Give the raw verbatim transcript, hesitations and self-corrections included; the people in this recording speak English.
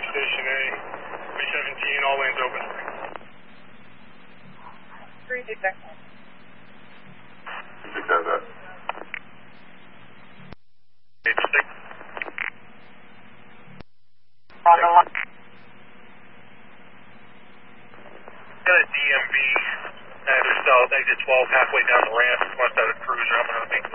Station A, three seventeen, all lanes open. three six six. six has that. eight six. On the line. Got a D M V at or south, exit twelve, halfway down the ramp. Must have a cruiser. I'm going to make